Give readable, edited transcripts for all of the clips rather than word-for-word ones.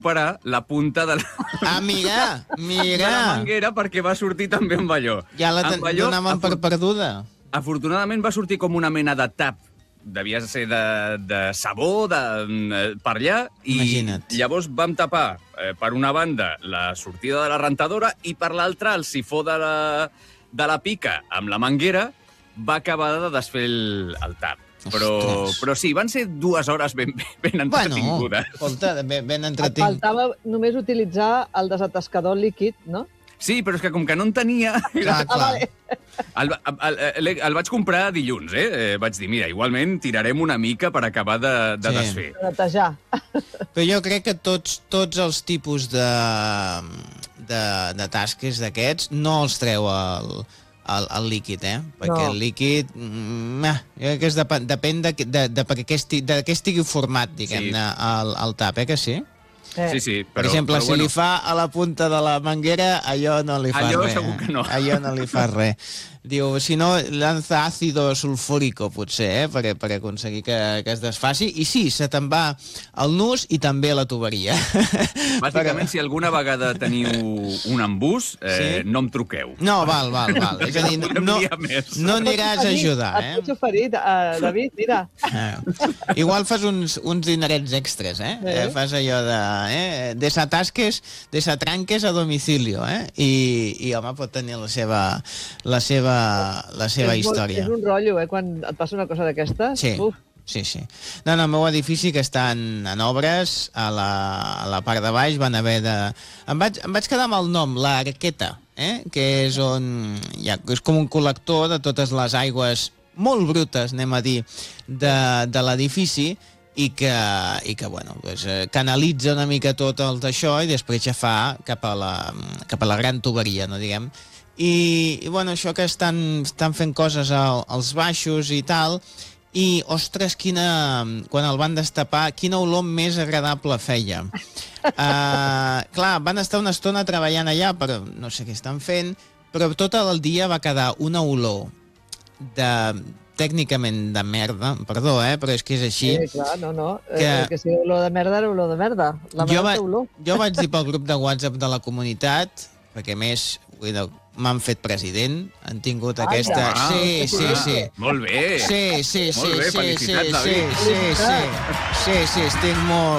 recuperar la punta de la... Mira! de la manguera perquè va sortir també amb allò. Ja la donàvem per perduda. Afortunadament va sortir com una mena de tap. Devia ser de sabó per allà. Imagina't. I llavors vam tapar, per una banda, la sortida de la rentadora i per l'altra el sifó de la pica amb la manguera va acabar de desfer el tap. Però sí, van ser 2 hores ben entretingudes. Escolta, ben entretingudes. Faltava només utilitzar el desatascador líquid, no? Sí, però és que com que no en tenia... Clar. El vaig comprar dilluns, Vaig dir, mira, igualment tirarem una mica per acabar de desfer. De netejar. Però jo crec que tots els tipus de tasques d'aquests no els treu el líquid, perquè el líquid jo crec que depèn de què estigui format, diguem-ne, el tap, que sí? Sí, per exemple, si li fa a la punta de la manguera, allò no li fa res. Allò segur que no. Allò no li fa res. Diu, si no, lanza àcido sulfúrico, potser, per aconseguir que es desfaci. I sí, se te'n va el nus i també la tuberia. Bàsicament, si alguna vegada teniu un embús, no em truqueu. No, val. És a dir, no aniràs a ajudar. Et pots oferir, David, mira. Igual fas uns dinerets extres, Fas allò de desatasques, desatranques a domicilio, I home, pot tenir la seva història. És un rotllo, quan et passa una cosa d'aquestes. Sí. Sí. No, el meu edifici, que estan en obres, a la part de baix van haver de... Em vaig quedar amb el nom, l'Arqueta, que és és com un col·lector de totes les aigües molt brutes, anem a dir, de l'edifici, i que bueno, canalitza una mica tot el d'això i després ja fa cap a la gran tuberia, no diguem. I bueno, això que estan fent coses als baixos i tal, i, ostres, quan el van destapar, quina olor més agradable feia. Clar, van estar una estona treballant allà, però no sé què estan fent, però tot el dia va quedar una olor tècnicament de merda, perdó, però és que és així. Sí, clar, no. Que si olor de merda era olor de merda. La merda té olor. Jo vaig dir pel grup de WhatsApp de la comunitat, perquè a més m'han fet president, han tingut aquesta... Sí. Molt bé. Sí, molt bé, felicitats, David. Sí, estic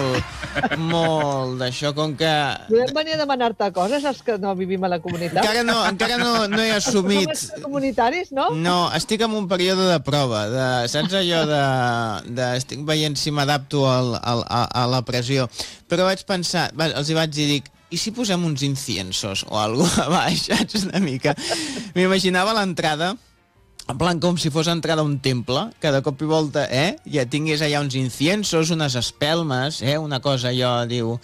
molt d'això, com que... Podem venir a demanar-te coses, els que no vivim a la comunitat? Encara no he assumit... Som comunitaris, no? No, estic en un període de prova, saps allò estic veient si m'adapto a la pressió. Però vaig pensar, els hi vaig dir, i si posem uns inciensos o alguna cosa a baix, saps, una mica? M'иmaginava l'entrada, en plan com si fos entrada a un temple, que de cop i volta, ja tingués allà uns inciensos, unes espelmes, una cosa allò, diu,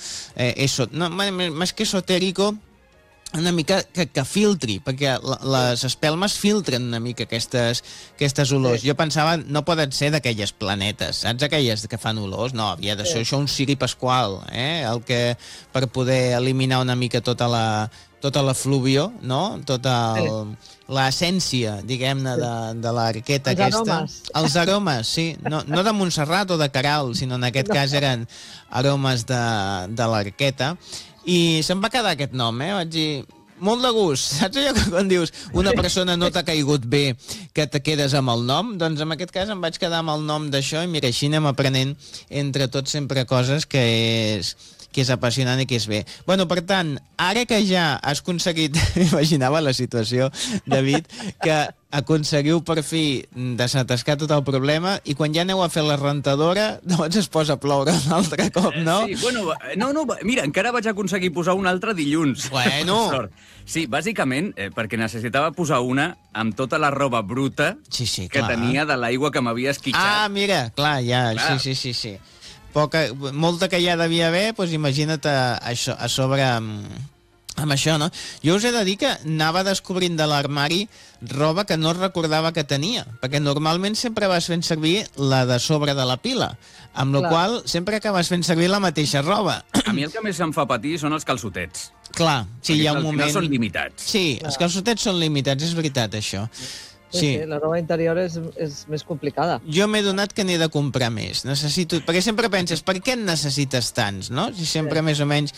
més que esotérico, una mica que filtri, perquè les espelmes filtren una mica aquestes olors. Jo pensava, no poden ser d'aquelles planetes, saps? Aquelles que fan olors. No, havia de ser això un ciri pasqual, per poder eliminar una mica tota la fluvio, no? Tota l'essència, diguem-ne, de l'arqueta aquesta. Els aromes, sí. No de Montserrat o de Caral, sinó en aquest cas eren aromes de l'arqueta. I se'm va quedar aquest nom, vaig dir, molt de gust. Saps allò que quan dius una persona no t'ha caigut bé, que te quedes amb el nom? Doncs en aquest cas em vaig quedar amb el nom d'això i mira, així anem aprenent entre tots sempre coses que és apassionant i que és bé. Bueno, per tant, ara que ja has aconseguit, imaginava la situació, David, que aconseguiu per fi desatascar tot el problema i quan ja aneu a fer la rentadora, doncs es posa a ploure un altre cop, no? Sí, bueno, no, mira, encara vaig aconseguir posar un altre dilluns. Bueno. Sí, bàsicament, perquè necessitava posar una amb tota la roba bruta que tenia de l'aigua que m'havia esquitxat. Mira, clar, ja, sí. Molta que ja devia haver, doncs imagina't a sobre amb això, no? Jo us he de dir que anava descobrint de l'armari roba que no recordava que tenia, perquè normalment sempre vas fent servir la de sobre de la pila, amb la qual sempre acabes fent servir la mateixa roba. A mi el que més em fa patir són els calçotets. Clar, sí, hi ha un moment... Perquè són limitats. Sí, els calçotets són limitats, és veritat, això. Sí, la roba interior és més complicada. Jo m'he donat que n'he de comprar més. Necessito... Perquè sempre penses, per què en necessites tants, no? Si sempre més o menys...